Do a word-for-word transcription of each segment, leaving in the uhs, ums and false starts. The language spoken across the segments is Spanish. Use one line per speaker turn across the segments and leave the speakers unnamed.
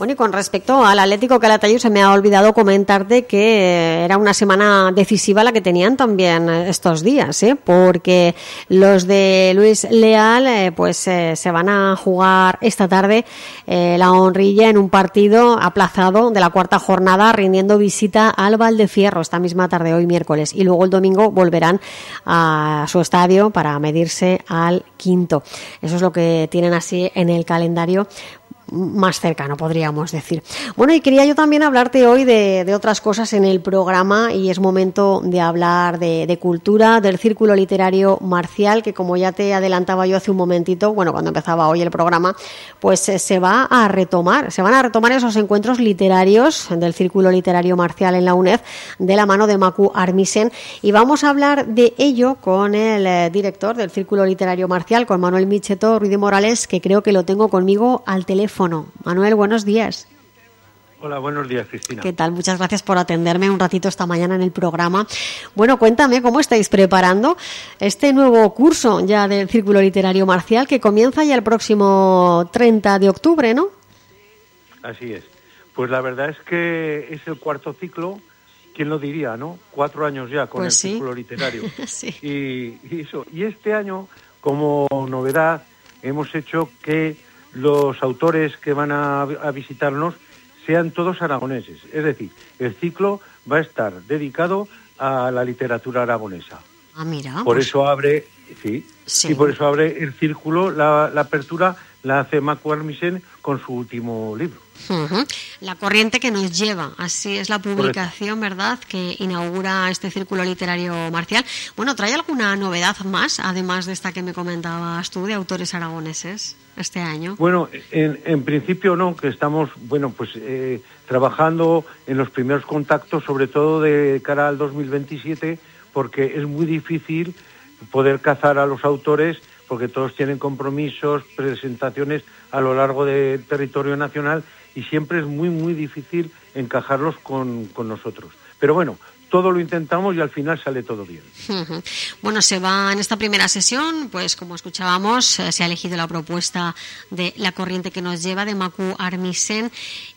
Bueno, y con respecto al Atlético Calatayud, se me ha olvidado comentarte que era una semana decisiva la que tenían también estos días, ¿eh? Porque los de Luis Leal eh, pues eh, se van a jugar esta tarde eh, la honrilla en un partido aplazado de la cuarta jornada, rindiendo visita al Valdefierro esta misma tarde, hoy miércoles, y luego el domingo volverán a su estadio para medirse al quinto. Eso es lo que tienen así en el calendario más cercano, podríamos decir. Bueno, y quería yo también hablarte hoy de, de otras cosas en el programa, y es momento de hablar de, de cultura, del Círculo Literario Marcial, que como ya te adelantaba yo hace un momentito, bueno, cuando empezaba hoy el programa, pues eh, se va a retomar, se van a retomar esos encuentros literarios del Círculo Literario Marcial en la UNED, de la mano de Macu Armisen, y vamos a hablar de ello con el eh, director del Círculo Literario Marcial, con Manuel Micheto Ruiz de Morales, que creo que lo tengo conmigo al teléfono. Manuel, buenos días.
Hola, buenos días, Cristina.
¿Qué tal? Muchas gracias por atenderme un ratito esta mañana en el programa. Bueno, cuéntame cómo estáis preparando este nuevo curso ya del Círculo Literario Marcial, que comienza ya el próximo treinta de octubre, ¿no?
Así es. Pues la verdad es que es el cuarto ciclo, ¿quién lo diría, no? Cuatro años ya con
pues
el
sí.
Círculo Literario.
Sí.
Y, y eso. Y este año, como novedad, hemos hecho que los autores que van a, a visitarnos sean todos aragoneses. Es decir, el ciclo va a estar dedicado a la literatura aragonesa.
Ah, mira.
Por
pues...
eso abre, sí,
sí,
y por eso abre el círculo, la, la apertura la hace Macu Armisen con su último libro.
Uh-huh. La corriente que nos lleva, así es la publicación, correcto, ¿verdad?, que inaugura este Círculo Literario Marcial. Bueno, ¿trae alguna novedad más, además de esta que me comentabas tú, de autores aragoneses este año?
Bueno, en, en principio no, que estamos, bueno, pues eh, trabajando en los primeros contactos, sobre todo de cara al dos mil veintisiete, porque es muy difícil poder cazar a los autores, porque todos tienen compromisos, presentaciones a lo largo del territorio nacional, y siempre es muy, muy difícil encajarlos con, con nosotros. Pero bueno, todo lo intentamos y al final sale todo bien.
Uh-huh. Bueno, se va en esta primera sesión, pues como escuchábamos, eh, se ha elegido la propuesta de La corriente que nos lleva, de Macu Armisen,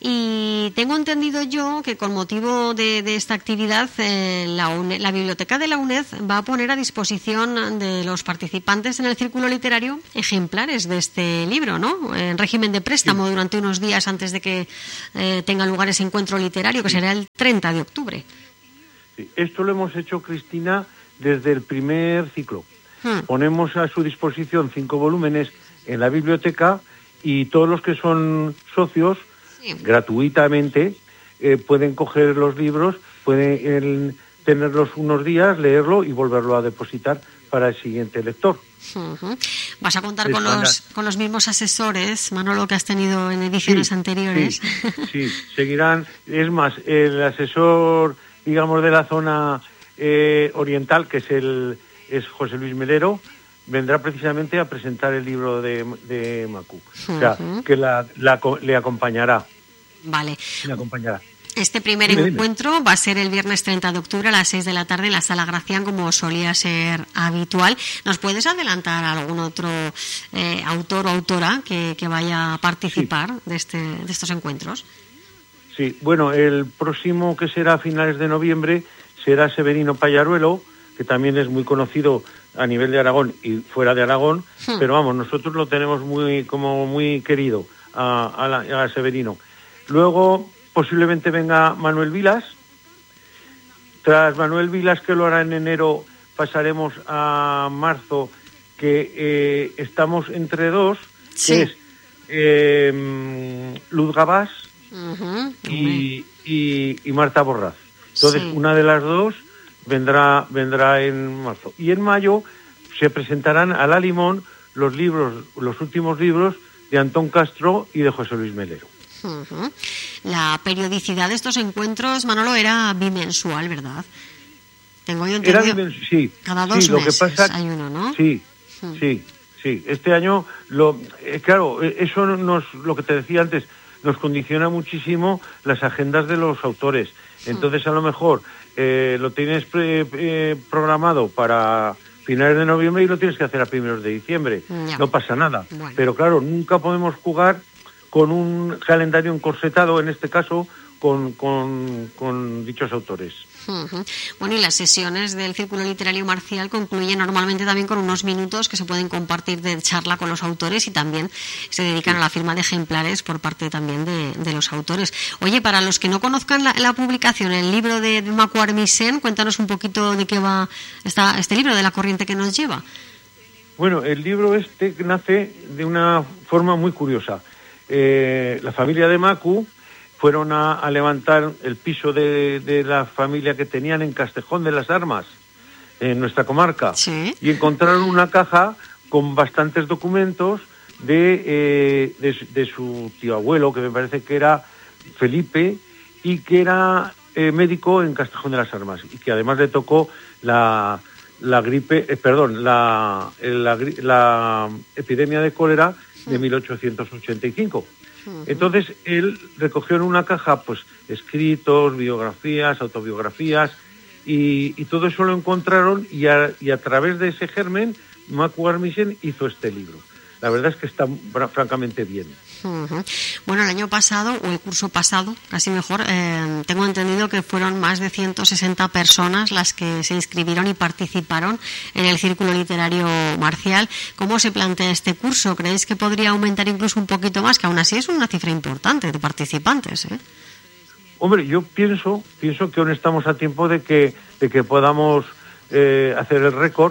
y tengo entendido yo que con motivo de, de esta actividad eh, la, UNED, la biblioteca de la UNED va a poner a disposición de los participantes en el Círculo Literario ejemplares de este libro, ¿no?, en régimen de préstamo, sí, durante unos días antes de que eh, tenga lugar ese encuentro literario, que será el treinta de octubre.
Sí, esto lo hemos hecho, Cristina, desde el primer ciclo. Hmm. Ponemos a su disposición cinco volúmenes en la biblioteca, y todos los que son socios, sí, gratuitamente, eh, pueden coger los libros, pueden el, tenerlos unos días, leerlo y volverlo a depositar para el siguiente lector.
Uh-huh. Vas a contar con los, con los mismos asesores, Manolo, que has tenido en ediciones, sí, anteriores.
Sí, sí, seguirán. Es más, el asesor, digamos, de la zona eh, oriental, que es el es José Luis Melero, vendrá precisamente a presentar el libro de, de Macu. Uh-huh. O sea, que la, la, le acompañará.
Vale.
Le acompañará.
Este primer dime, encuentro dime. va a ser el viernes treinta de octubre a las seis de la tarde en la Sala Gracián, como solía ser habitual. ¿Nos puedes adelantar algún otro eh, autor o autora que, que vaya a participar, sí, de, este, de estos encuentros?
Sí, bueno, el próximo, que será a finales de noviembre, será Severino Pallaruelo, que también es muy conocido a nivel de Aragón y fuera de Aragón, hmm. pero vamos, nosotros lo tenemos muy como muy querido a, a, la, a Severino. Luego posiblemente venga Manuel Vilas. Tras Manuel Vilas, que lo hará en enero, pasaremos a marzo, que eh, estamos entre dos, sí, que es eh, Luz Gabás, uh-huh, y, y, y Marta Borraz. Entonces, sí, una de las dos vendrá vendrá en marzo. Y en mayo se presentarán a La Limón los libros, los últimos libros de Antón Castro y de José Luis Melero.
Uh-huh. La periodicidad de estos encuentros, Manolo, era bimensual, ¿verdad? Tengo yo entendido.
Era bimensual, sí.
Cada dos
sí, lo
meses
que pasa,
hay uno, ¿no?
Sí, uh-huh, sí, sí. Este año, lo, eh, claro, eso nos, lo que te decía antes, nos condiciona muchísimo las agendas de los autores. Entonces, a lo mejor eh, lo tienes pre, eh, programado para finales de noviembre y lo tienes que hacer a primeros de diciembre. No, no pasa nada. Bueno. Pero claro, nunca podemos jugar con un calendario encorsetado, en este caso, con, con, con dichos autores.
Uh-huh. Bueno, y las sesiones del Círculo Literario Marcial concluyen normalmente también con unos minutos que se pueden compartir de charla con los autores y también se dedican sí. a la firma de ejemplares por parte también de, de los autores. Oye, para los que no conozcan la, la publicación, el libro de, de Macu Armisen, cuéntanos un poquito de qué va esta, este libro, de la corriente que nos lleva.
Bueno, el libro este nace de una forma muy curiosa. Eh, la familia de Macu fueron a, a levantar el piso de, de la familia que tenían en Castejón de las Armas, en nuestra comarca,
¿sí?
Y encontraron una caja con bastantes documentos de, eh, de, de su tío abuelo, que me parece que era Felipe, y que era eh, médico en Castejón de las Armas, y que además le tocó la, la gripe, eh, perdón, la, la, la epidemia de cólera de mil ochocientos ochenta y cinco. Entonces él recogió en una caja pues escritos, biografías, autobiografías y, y todo eso lo encontraron y a, y a través de ese germen Macu Armisen hizo este libro. La verdad es que está francamente bien.
Uh-huh. Bueno, el año pasado, o el curso pasado, casi mejor, eh, tengo entendido que fueron más de ciento sesenta personas las que se inscribieron y participaron en el Círculo Literario Marcial. ¿Cómo se plantea este curso? ¿Creéis que podría aumentar incluso un poquito más? Que aún así es una cifra importante de participantes, ¿eh?
Hombre, yo pienso, pienso que aún estamos a tiempo de que, de que podamos eh, hacer el récord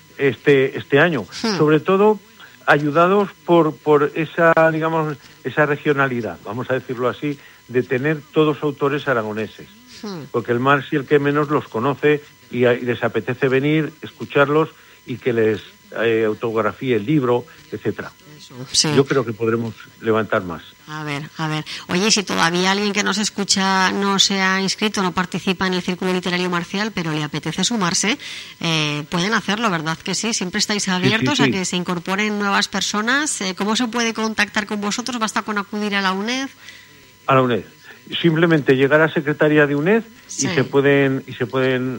este, este año. Hmm. Sobre todo ayudados por, por esa, digamos, esa regionalidad, vamos a decirlo así, de tener todos autores aragoneses. Hmm. Porque el mar sí el que menos los conoce y, y les apetece venir, escucharlos y que les eh, autografíe el libro, etcétera. Sí. Yo creo que podremos levantar más.
A ver, a ver. Oye, si todavía alguien que nos escucha no se ha inscrito, no participa en el Círculo Literario Marcial, pero le apetece sumarse, eh, pueden hacerlo, ¿verdad que sí? Siempre estáis abiertos sí, sí, sí. a que se incorporen nuevas personas. Eh, ¿Cómo se puede contactar con vosotros? ¿Basta con acudir a la UNED?
A la UNED. Simplemente llegar a Secretaría de UNED sí. y se pueden y se pueden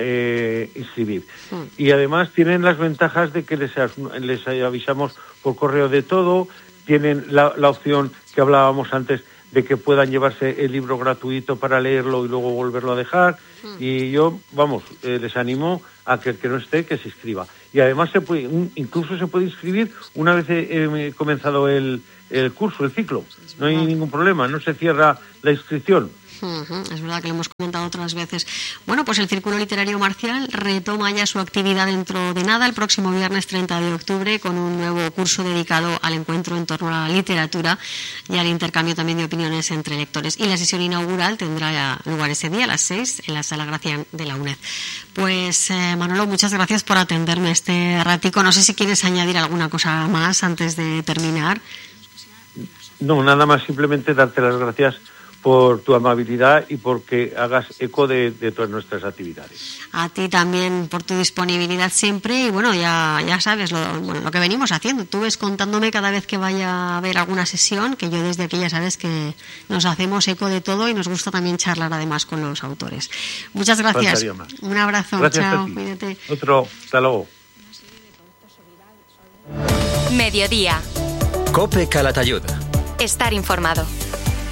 eh, eh, inscribir. Sí. Y además tienen las ventajas de que les, les avisamos por correo de todo, tienen la, la opción que hablábamos antes de que puedan llevarse el libro gratuito para leerlo y luego volverlo a dejar. Sí. Y yo, vamos, eh, les animo a que el que no esté, que se inscriba. Y además se puede, un, incluso se puede inscribir una vez he, he comenzado el, el curso, el ciclo. No hay ningún problema, no se cierra la inscripción.
Uh-huh. Es verdad que lo hemos comentado otras veces. Bueno, pues el Círculo Literario Marcial retoma ya su actividad dentro de nada, el próximo viernes treinta de octubre, con un nuevo curso dedicado al encuentro en torno a la literatura y al intercambio también de opiniones entre lectores. Y la sesión inaugural tendrá lugar ese día a las seis en la Sala Gracián de la UNED. Pues eh, Manolo, muchas gracias por atenderme este ratico. No sé si quieres añadir alguna cosa más antes de terminar.
No, nada más, simplemente darte las gracias por tu amabilidad y porque hagas eco de, de todas nuestras actividades.
A ti también por tu disponibilidad siempre y bueno, ya, ya sabes lo, bueno, lo que venimos haciendo. Tú ves contándome cada vez que vaya a haber alguna sesión, que yo desde aquí ya sabes que nos hacemos eco de todo y nos gusta también charlar además con los autores. Muchas gracias. Un abrazo.
Gracias.
Chao. Cuídate.
Otro. Hasta luego.
Mediodía.
COPE Calatayud.
Estar informado.